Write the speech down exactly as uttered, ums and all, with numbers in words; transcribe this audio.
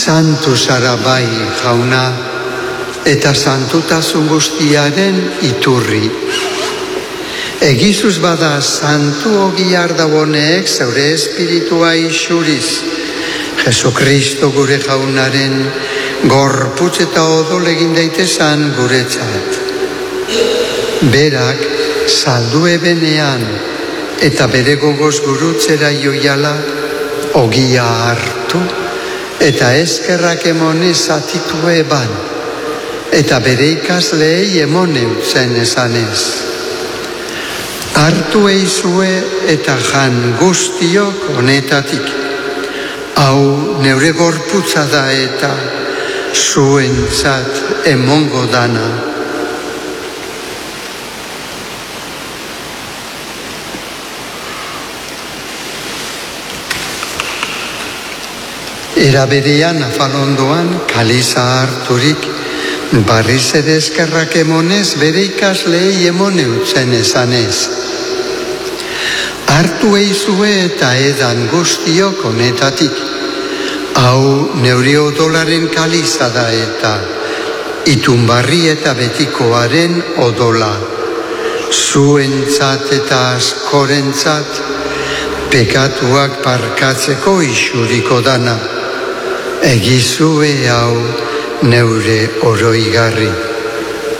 Santu zara bai, Jauna, eta santutasun guztiaren iturri. Egizuz bada santu ogiar dauoneek zeure espiritua isuriz, Jesukristo gure Jaunaren gorputz eta odol egin daitezan guretzat. Berak saldu ebenean eta bere gogoz gurutzera joiala ogia hartu eta eskerrak emonez atitu eban eta bere ikasleei emone utzen esanez. Hartu eizue eta jan guztiok honetatik. Hau neure gorputza da eta zuentzat emongo dana. Era berean afalondoan kaliza harturik, barriz ere eskerrak emonez bere ikasleei emone utzen esanez. Hartu eizue eta edan guztiok honetatik. Hau neure odolaren kaliza da eta itunbarri eta betikoaren odola. Zuentzat eta askorentzat pekatuak parkatzeko isuriko dana. Egizue hau neure oroigarri.